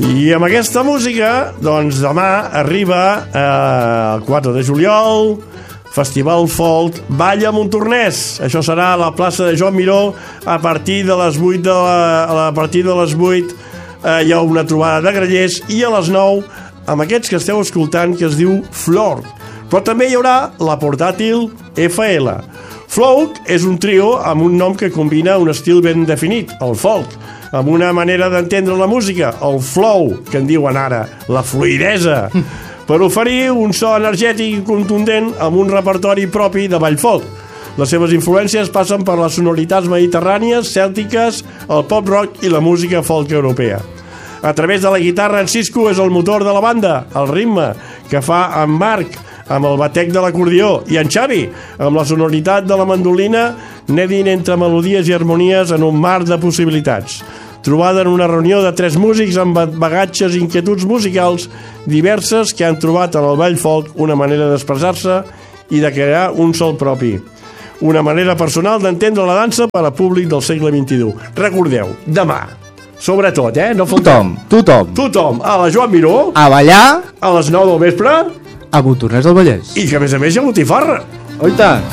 I amb aquesta música, doncs demà arriba el 4 de juliol, Festival Folk Ball a Montornès. Això serà a la plaça de Joan Miró a partir de les 8 a partir de les 8 hi ha una trobada de grallers i a les 9 amb aquests que esteu escoltant que es diu Flor. Però també hi haurà la portàtil FL. Folk és un trio amb un nom que combina un estil ben definit, el folk, amb una manera d'entendre la música, el flow, que en diuen ara, la fluidesa, per oferir un so energètic i contundent amb un repertori propi de ball folk. Les seves influències passen per les sonoritats mediterrànies, cèltiques, el pop-rock i la música folk europea. A través de la guitarra, en Cisco és el motor de la banda, el ritme que fa en Marc, amb el batec de l'acordió, i en Xavi, amb la sonoritat de la mandolina, nedint entre melodies i harmonies en un mar de possibilitats. Trobada en una reunió de 3 músics amb bagatges i inquietuds musicals diverses que han trobat en el ball folk una manera d'expressar-se i de crear un sol propi. Una manera personal d'entendre la dansa per a públic del segle XXI. Recordeu, demà, sobretot, no faltem. Tothom, a la Joan Miró, a ballar, a les 9 del vespre, a Montornès del Vallès. I que a més hi ha botifarra. Oh, i tant.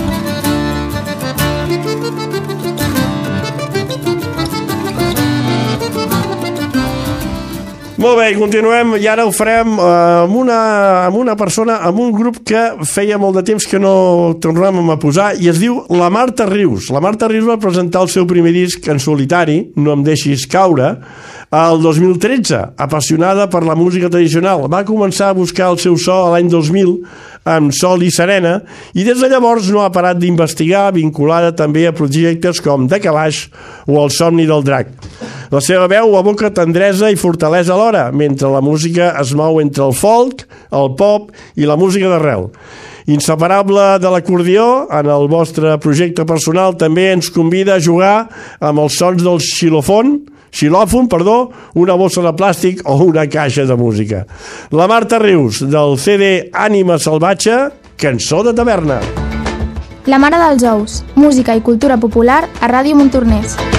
Molt bé, continuem i ara ho farem amb una persona, amb un grup que feia molt de temps que no tornàvem a posar i es diu la Marta Rius. La Marta Rius va presentar el seu primer disc en solitari, No em deixis caure, el 2013, apassionada per la música tradicional. Va començar a buscar el seu so l'any 2000 amb Sol i Serena i des de llavors no ha parat d'investigar, vinculada també a projectes com The Calaix o El somni del drac. La seva veu evoca tendresa i fortalesa alhora, mentre la música es mou entre el folk, el pop i la música d'arrel. Inseparable de l'acordió, en el vostre projecte personal també ens convida a jugar amb els sons del xilòfon, una bossa de plàstic o una caixa de música. La Marta Rius, del CD Ànima Salvatge, Cançó de taverna. La mare dels ous, música i cultura popular a Ràdio Montornès.